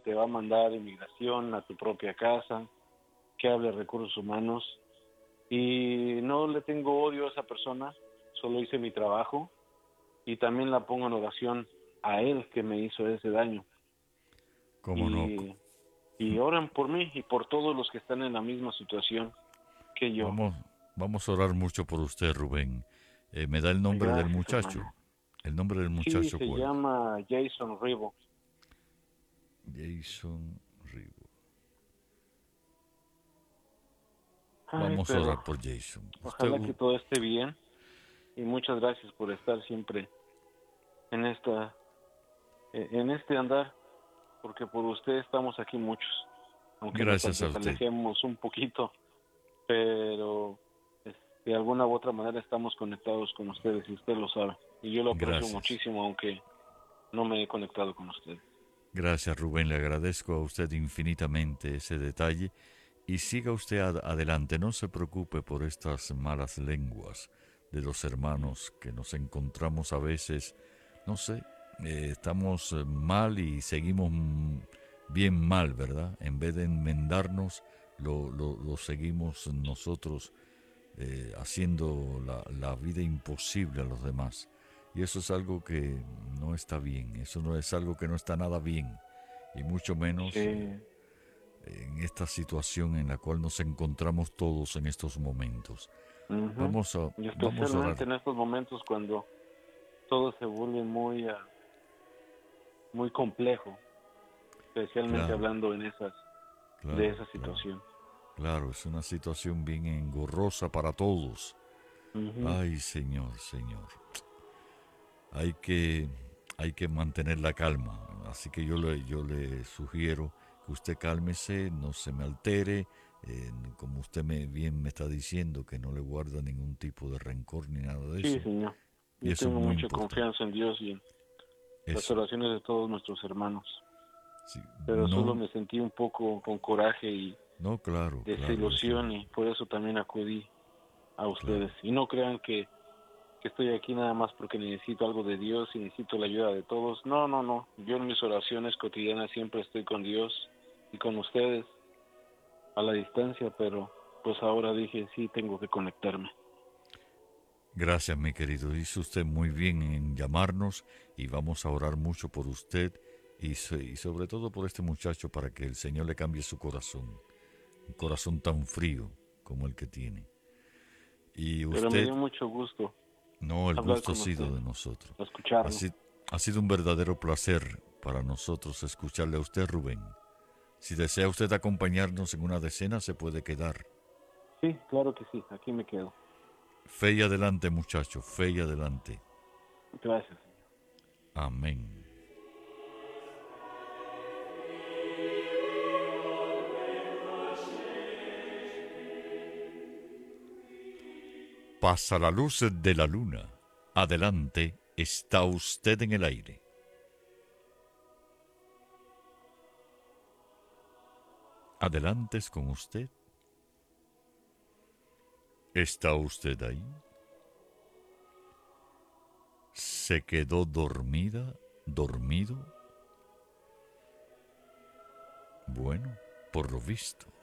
te va a mandar inmigración a tu propia casa, que hable recursos humanos. Y no le tengo odio a esa persona, solo hice mi trabajo y también la pongo en oración a él que me hizo ese daño. ¿Cómo no? Y oran por mí y por todos los que están en la misma situación que yo. Vamos, vamos a orar mucho por usted, Rubén. ¿Me da el nombre del Gracias, muchacho? hermano. ¿El nombre del Sí, muchacho se cuál? llama Jason Rivo. Jason Rivo. Ay, Vamos a pero orar por Jason. Usted, ojalá que todo esté bien y muchas gracias por estar siempre en en este andar, porque por usted estamos aquí muchos, aunque nos gracias a usted. alejemos un poquito, pero de alguna u otra manera estamos conectados con ustedes y usted lo sabe. Y yo lo aprecio Gracias. muchísimo, aunque no me he conectado con ustedes. Gracias, Rubén. Le agradezco a usted infinitamente ese detalle y siga usted adelante. No se preocupe por estas malas lenguas de los hermanos que nos encontramos a veces, no sé, estamos mal y seguimos bien mal, ¿verdad? En vez de enmendarnos, lo seguimos nosotros haciendo la vida imposible a los demás. Y eso es algo que no está bien, eso no es algo que no está nada bien, y mucho menos Sí. en esta situación en la cual nos encontramos todos en estos momentos. Ujú. Vamos a, Y vamos a especialmente orar. en estos momentos cuando todo se vuelve muy complejo, especialmente Claro, hablando de claro, esa claro, situación. claro, es una situación bien engorrosa para todos. Ujú. Ay, Señor, Señor. Hay que, hay que mantener la calma. Así que yo le sugiero que usted cálmese, no se me altere, como usted bien me está diciendo, que no le guarda ningún tipo de rencor ni nada de Sí, eso. Señor. Y Yo eso es tengo muy mucha importante. confianza en Dios y en las Eso. oraciones de todos nuestros hermanos. Sí, Pero solo no, me sentí un poco con coraje y no, claro, claro, es desilusión y por eso también acudí a claro. ustedes. Y no crean que estoy aquí nada más porque necesito algo de Dios y necesito la ayuda de todos. No, no, no. Yo en mis oraciones cotidianas siempre estoy con Dios y con ustedes a la distancia, pero pues ahora dije, sí, tengo que conectarme. Gracias, mi querido. Hizo usted muy bien en llamarnos y vamos a orar mucho por usted y sobre todo por este muchacho para que el Señor le cambie su corazón. Un corazón tan frío como el que tiene. Y Pero me usted, dio mucho gusto no, el hablar gusto ha con usted, sido de nosotros. Ha, escucharlo. si- ha sido un verdadero placer para nosotros escucharle a usted, Rubén. Si desea usted acompañarnos en una decena, se puede quedar. Sí, claro que sí, aquí me quedo. Fe y adelante, muchacho, fe y adelante. Gracias. Amén. Pasa la luz de la luna. Adelante, está usted en el aire. Adelante es con usted. ¿Está usted ahí? ¿Se quedó dormida, dormido? Bueno, por lo visto.